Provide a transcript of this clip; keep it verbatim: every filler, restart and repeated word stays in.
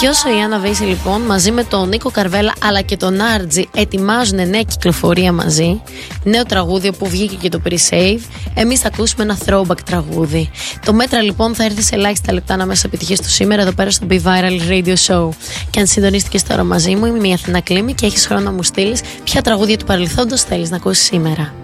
Και όσο η Άννα Βέιση λοιπόν μαζί με τον Νίκο Καρβέλα αλλά και τον Άρτζι ετοιμάζουν νέα κυκλοφορία μαζί, νέο τραγούδι που βγήκε και το pre-save, εμείς θα ακούσουμε ένα throwback τραγούδι. Το Μέτρα λοιπόν θα έρθει σε ελάχιστα λεπτά ανάμεσα επιτυχίες του σήμερα εδώ πέρα στο Be Viral Radio Show. Και αν συντονίστηκες τώρα μαζί μου, είμαι η Αθηνά Κλίμη και έχεις χρόνο να μου στείλεις ποια τραγούδια του παρελθόντος θέλεις να ακούσεις σήμερα.